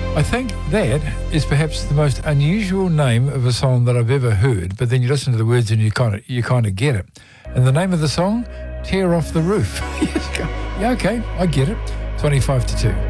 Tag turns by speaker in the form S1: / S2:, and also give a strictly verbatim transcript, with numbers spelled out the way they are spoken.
S1: I think that is perhaps the most unusual name of a song that I've ever heard, but then you listen to the words and you kind of you kind of get it. And the name of the song, Tear Off the Roof. Yeah, okay, I get it. twenty-five to two.